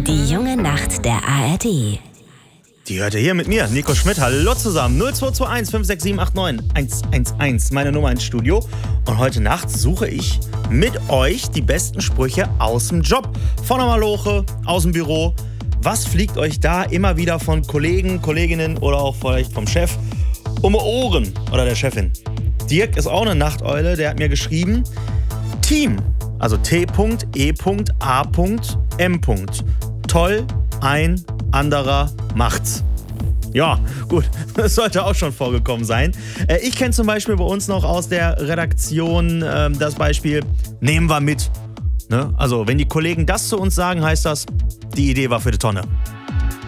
Die junge Nacht der ARD. Die hört ihr hier mit mir, Nico Schmidt. Hallo zusammen. 0221 567 89 111, meine Nummer ins Studio. Und heute Nacht suche ich mit euch die besten Sprüche aus dem Job. Von der Maloche, aus dem Büro. Was fliegt euch da immer wieder von Kollegen, Kolleginnen oder auch vielleicht vom Chef um die Ohren oder der Chefin? Dirk ist auch eine Nachteule, der hat mir geschrieben: Team, also T.E.A.M. Toll, ein anderer macht's. Ja, gut, das sollte auch schon vorgekommen sein. Ich kenne zum Beispiel bei uns noch aus der Redaktion das Beispiel: Nehmen wir mit. Ne? Also, wenn die Kollegen das zu uns sagen, heißt das, die Idee war für die Tonne.